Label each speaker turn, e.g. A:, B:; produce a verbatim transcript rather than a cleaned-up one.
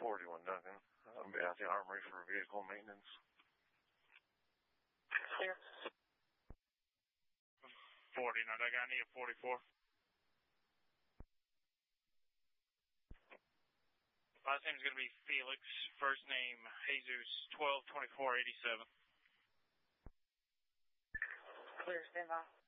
A: forty-one Duncan. I'll be at the Armory for vehicle maintenance.
B: Clear.
C: forty-nine Duncan, I need a forty-four. Last name is going to be Felix. First name, Jesus, twelve twenty-four eighty-seven.
B: Clear, stand by.